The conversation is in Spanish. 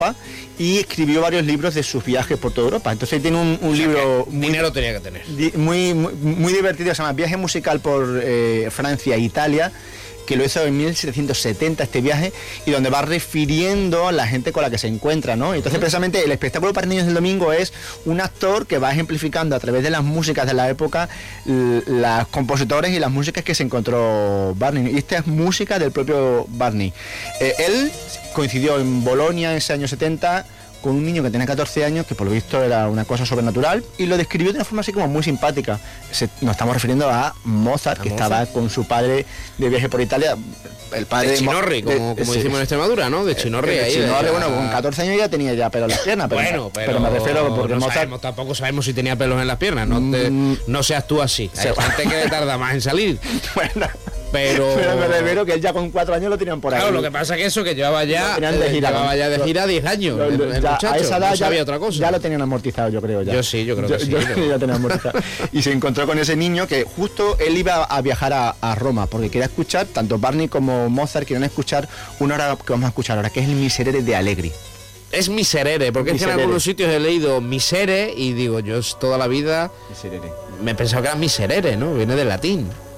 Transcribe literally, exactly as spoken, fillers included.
y escribió varios libros de sus viajes por toda Europa. Entonces tiene un, un o sea, libro muy, dinero tenía que tener muy, muy, muy divertido, se llama Viaje musical por eh, Francia e Italia, que lo hizo en mil setecientos setenta este viaje, y donde va refiriendo a la gente con la que se encuentra, ¿no? Entonces precisamente el espectáculo para niños del domingo es un actor que va ejemplificando a través de las músicas de la época los compositores y las músicas que se encontró Barney, y esta es música del propio Barney. Eh, él coincidió en Bolonia en ese año setenta con un niño que tenía catorce años, que por lo visto era una cosa sobrenatural, y lo describió de una forma así como muy simpática. Se, nos estamos refiriendo a Mozart, a que Mozart. Estaba con su padre de viaje por Italia, el padre de Chinorri, de, como, como sí. decimos en Extremadura, ¿no? De Chinorri. Eh, ahí, Chinorri, de, bueno, con catorce años ya tenía ya pelo en las piernas, pero, bueno, pero, pero me refiero porque no Mozart... sabemos, tampoco sabemos si tenía pelos en las piernas, no, te, mm, no seas tú así. Hay gente que tarda más en salir. Bueno... Pero... pero me refiero que él ya con cuatro años lo tenían por ahí. Claro, lo que pasa es que eso, que llevaba ya de gira, eh, llevaba ya de gira diez años. Lo, lo, el ya, muchacho, a esa edad no sabía ya, otra cosa. Ya lo tenían amortizado, yo creo. Ya. Yo sí, yo creo yo, que sí. Yo pero... ya tenía amortizado. Y se encontró con ese niño que justo él iba a viajar a, a Roma, porque quería escuchar, tanto Barney como Mozart querían escuchar una hora que vamos a escuchar ahora, que es el Miserere de Allegri. Es miserere, porque miserere. Es que en algunos sitios he leído misere y digo, yo toda la vida miserere. Me he pensado que era miserere, ¿no? Viene del latín.